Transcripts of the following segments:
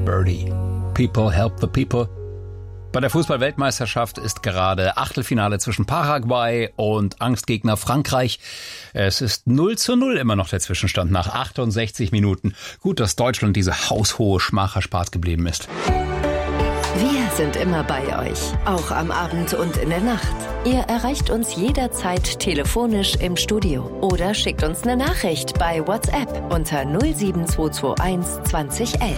Birdie. People help the people. Bei der Fußball-Weltmeisterschaft ist gerade Achtelfinale zwischen Paraguay und Angstgegner Frankreich. Es ist 0:0 immer noch der Zwischenstand nach 68 Minuten. Gut, dass Deutschland diese haushohe Schmach erspart geblieben ist. Wir sind immer bei euch, auch am Abend und in der Nacht. Ihr erreicht uns jederzeit telefonisch im Studio oder schickt uns eine Nachricht bei WhatsApp unter 07221 2011.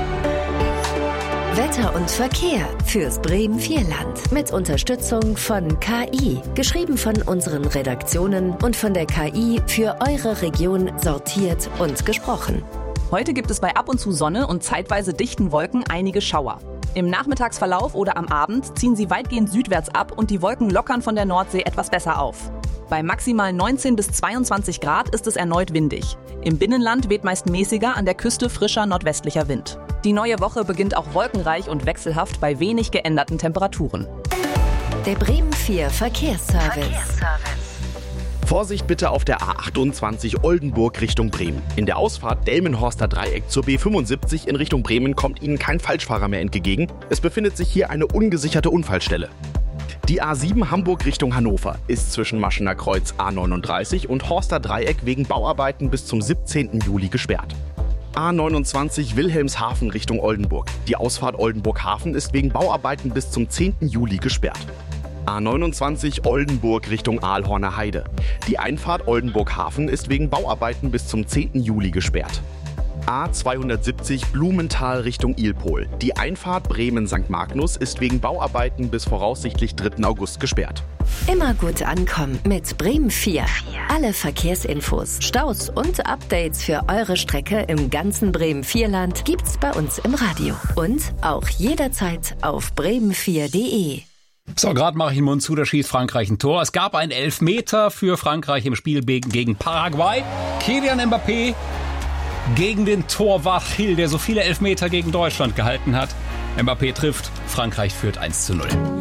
Wetter und Verkehr fürs Bremen-Vierland mit Unterstützung von KI. Geschrieben von unseren Redaktionen und von der KI für eure Region sortiert und gesprochen. Heute gibt es bei ab und zu Sonne und zeitweise dichten Wolken einige Schauer. Im Nachmittagsverlauf oder am Abend ziehen sie weitgehend südwärts ab und die Wolken lockern von der Nordsee etwas besser auf. Bei maximal 19 bis 22 Grad ist es erneut windig. Im Binnenland weht meist mäßiger, an der Küste frischer nordwestlicher Wind. Die neue Woche beginnt auch wolkenreich und wechselhaft bei wenig geänderten Temperaturen. Der Bremen 4 Verkehrsservice. Vorsicht bitte auf der A28 Oldenburg Richtung Bremen. In der Ausfahrt Delmenhorster Dreieck zur B75 in Richtung Bremen kommt Ihnen kein Falschfahrer mehr entgegen. Es befindet sich hier eine ungesicherte Unfallstelle. Die A7 Hamburg Richtung Hannover ist zwischen Maschener Kreuz A39 und Horster Dreieck wegen Bauarbeiten bis zum 17. Juli gesperrt. A29 Wilhelmshaven Richtung Oldenburg. Die Ausfahrt Oldenburg-Hafen ist wegen Bauarbeiten bis zum 10. Juli gesperrt. A29 Oldenburg Richtung Aalhorner Heide. Die Einfahrt Oldenburg-Hafen ist wegen Bauarbeiten bis zum 10. Juli gesperrt. A270 Blumenthal Richtung Ilpol. Die Einfahrt Bremen-St. Magnus ist wegen Bauarbeiten bis voraussichtlich 3. August gesperrt. Immer gut ankommen mit Bremen 4. Alle Verkehrsinfos, Staus und Updates für eure Strecke im ganzen Bremen-Vierland gibt's bei uns im Radio. Und auch jederzeit auf bremen4.de. So, gerade mache ich den Mund zu, da schießt Frankreich ein Tor. Es gab einen Elfmeter für Frankreich im Spiel gegen Paraguay. Kylian Mbappé gegen den Torwart Hill, der so viele Elfmeter gegen Deutschland gehalten hat. Mbappé trifft, Frankreich führt 1:0.